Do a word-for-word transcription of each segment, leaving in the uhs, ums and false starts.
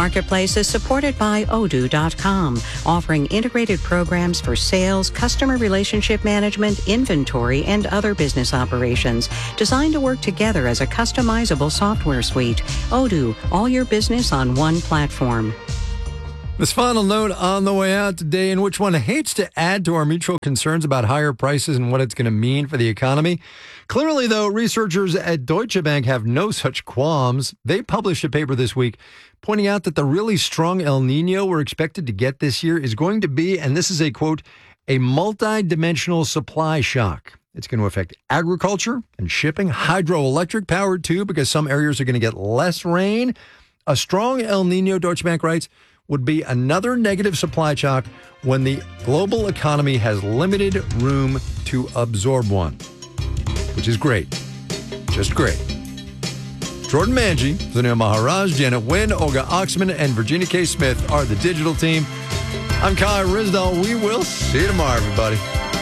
Marketplace is supported by Odoo dot com, offering integrated programs for sales, customer relationship management, inventory, and other business operations, designed to work together as a customizable software suite. Odoo, all your business on one platform. This final note on the way out today, in which one hates to add to our mutual concerns about higher prices and what it's going to mean for the economy. Clearly, though, researchers at Deutsche Bank have no such qualms. They published a paper this week pointing out that the really strong El Nino we're expected to get this year is going to be, and this is a quote, a multi-dimensional supply shock. It's going to affect agriculture and shipping, hydroelectric power too, because some areas are going to get less rain. A strong El Nino, Deutsche Bank writes, would be another negative supply shock when the global economy has limited room to absorb one, which is great. Just great. Jordan Manji, Zanil Maharaj, Janet Wynn, Olga Oxman, and Virginia K. Smith are the digital team. I'm Kai Rizdal. We will see you tomorrow, everybody.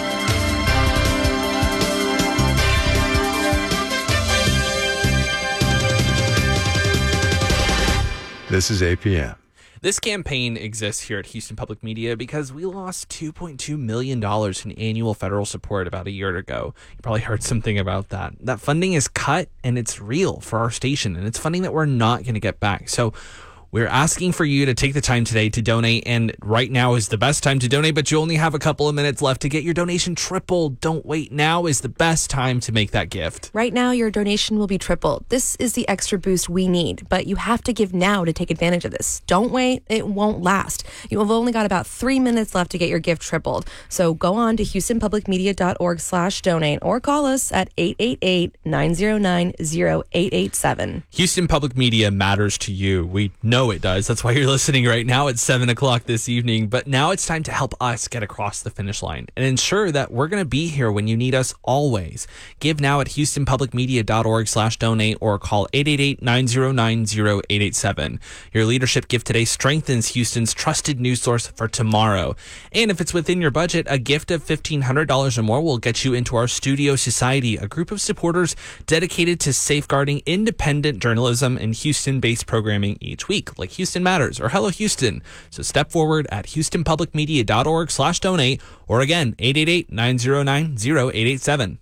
This is A P M. This campaign exists here at Houston Public Media because we lost two point two million dollars in annual federal support about a year ago. You probably heard something about that. That funding is cut, and it's real for our station, and it's funding that we're not going to get back. So we're asking for you to take the time today to donate, and right now is the best time to donate, but you only have a couple of minutes left to get your donation tripled. Don't wait. Now is the best time to make that gift. Right now, your donation will be tripled. This is the extra boost we need, but you have to give now to take advantage of this. Don't wait. It won't last. You've only got about three minutes left to get your gift tripled. So go on to houstonpublicmedia.org slash donate or call us at eight eight eight, nine zero nine, zero eight eight seven. Houston Public Media matters to you. We know it does. That's why you're listening right now at seven o'clock this evening. But now it's time to help us get across the finish line and ensure that we're going to be here when you need us always. Give now at houstonpublicmedia.org slash donate or call eight eight eight, nine zero nine, zero eight eight seven. Your leadership gift today strengthens Houston's trusted news source for tomorrow. And if it's within your budget, a gift of fifteen hundred dollars or more will get you into our Studio Society, a group of supporters dedicated to safeguarding independent journalism and Houston-based programming each week, like Houston Matters or Hello Houston. So step forward at houstonpublicmedia.org slash donate or again, eight eight eight, nine zero nine, zero eight eight seven.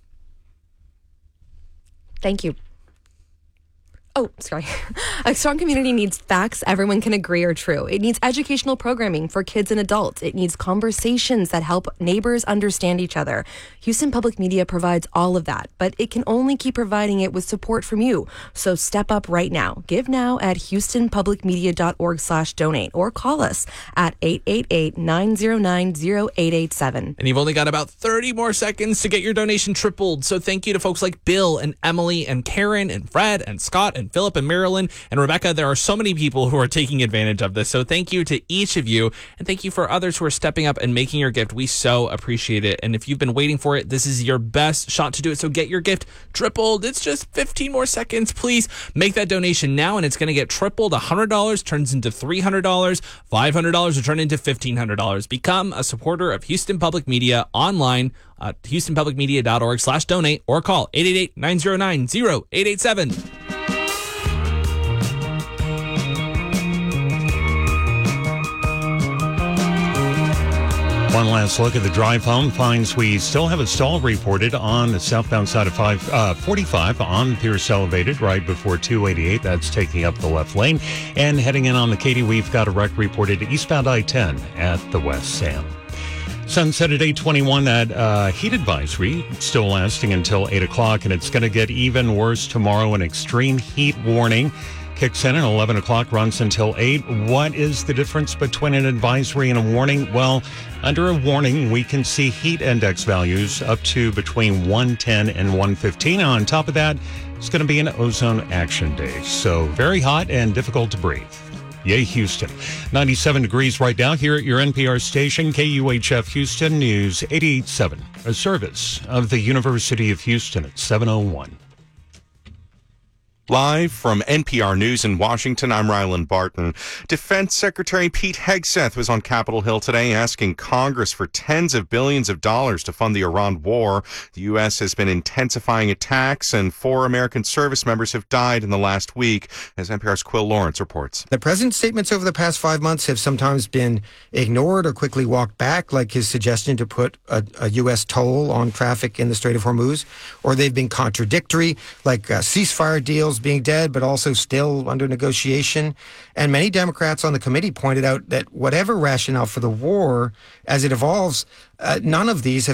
Thank you. Oh, sorry. A strong community needs facts everyone can agree are true. It needs educational programming for kids and adults. It needs conversations that help neighbors understand each other. Houston Public Media provides all of that, but it can only keep providing it with support from you. So step up right now. Give now at houstonpublicmedia.org slash donate or call us at eight eight eight, nine zero nine, zero eight eight seven. And you've only got about thirty more seconds to get your donation tripled. So thank you to folks like Bill and Emily and Karen and Fred and Scott and Philip and Marilyn and Rebecca. There are so many people who are taking advantage of this. So thank you to each of you. And thank you for others who are stepping up and making your gift. We so appreciate it. And if you've been waiting for it, this is your best shot to do it. So get your gift tripled. It's just fifteen more seconds. Please make that donation now, and it's going to get tripled. one hundred dollars turns into three hundred dollars. five hundred dollars will turn into fifteen hundred dollars. Become a supporter of Houston Public Media online at houstonpublicmedia.org slash donate or call eight eight eight, nine zero nine, zero eight eight seven. One last look at the drive home finds we still have a stall reported on the southbound side of five, uh, forty-five on Pierce Elevated right before two eighty-eight. That's taking up the left lane. And heading in on the Katy, we've got a wreck reported eastbound I ten at the West Sam. Sunset at eight twenty-one. That uh, heat advisory still lasting until eight o'clock, and it's going to get even worse tomorrow. An extreme heat warning kicks in at eleven o'clock, runs until eight. What is the difference between an advisory and a warning? Well, under a warning, we can see heat index values up to between one ten and one fifteen. On top of that, it's going to be an ozone action day. So very hot and difficult to breathe. Yay, Houston. ninety-seven degrees right now here at your N P R station, K U H F Houston News eighty-eight point seven, a service of the University of Houston at seven oh one. Live from N P R News in Washington, I'm Ryland Barton. Defense Secretary Pete Hegseth was on Capitol Hill today asking Congress for tens of billions of dollars to fund the Iran war. The U S has been intensifying attacks, and four American service members have died in the last week, as N P R's Quill Lawrence reports. The president's statements over the past five months have sometimes been ignored or quickly walked back, like his suggestion to put a, a U S toll on traffic in the Strait of Hormuz, or they've been contradictory, like uh, ceasefire deals being dead but also still under negotiation. And many Democrats on the committee pointed out that whatever rationale for the war, as it evolves, uh, none of these have